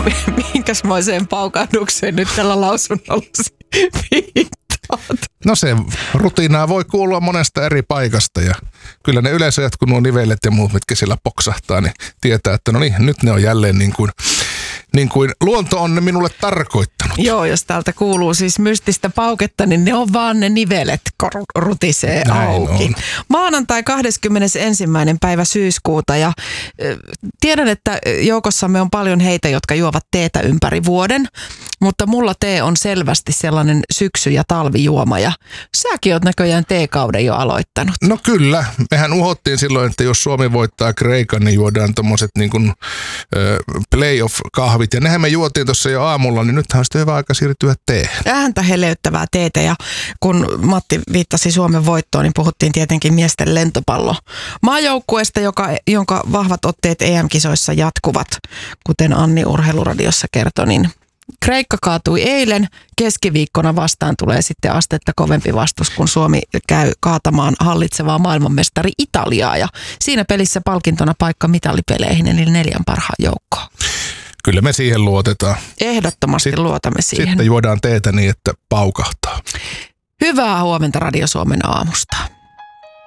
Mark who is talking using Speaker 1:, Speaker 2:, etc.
Speaker 1: minkäsmoiseen paukahdukseen nyt tällä lausunnolla viittaat?
Speaker 2: No se rutiinaa voi kuulua monesta eri paikasta ja kyllä ne yleisöjät, kun nuo nivelet ja muut, mitkä siellä poksahtaa, niin tietää, että no niin, nyt ne on jälleen niin kuin luonto on ne minulle tarkoittanut.
Speaker 1: Joo, jos täältä kuuluu siis mystistä pauketta, niin ne on vaan ne nivelet, kun rutisee
Speaker 2: Näin
Speaker 1: auki.
Speaker 2: on.
Speaker 1: Maanantai 21. päivä syyskuuta ja tiedän, että joukossamme on paljon heitä, jotka juovat teetä ympäri vuoden, mutta mulla tee on selvästi sellainen syksy- ja talvijuoma ja säkin oot näköjään teekauden jo aloittanut.
Speaker 2: No kyllä, mehän uhottiin silloin, että jos Suomi voittaa Kreikan, niin juodaan tommoset niin kuin playoff-kahvit. Ja nehän me juotiin tuossa jo aamulla, niin nythän on sitten hyvä aika siirtyä teehen.
Speaker 1: Ääntä heleyttävää teetä ja kun Matti viittasi Suomen voittoon, niin puhuttiin tietenkin miesten lentopallo maajoukkueesta, jonka vahvat otteet EM-kisoissa jatkuvat, kuten Anni Urheiluradiossa kertoi, niin Kreikka kaatui eilen, keskiviikkona vastaan tulee sitten astetta kovempi vastus, kun Suomi käy kaatamaan hallitsevaa maailmanmestari Italiaa ja siinä pelissä palkintona paikka mitalipeleihin eli 4 parhaan joukkoon.
Speaker 2: Kyllä me siihen luotetaan.
Speaker 1: Ehdottomasti luotamme siihen.
Speaker 2: Sitten juodaan teetä niin, että paukahtaa.
Speaker 1: Hyvää huomenta Radio Suomen aamusta.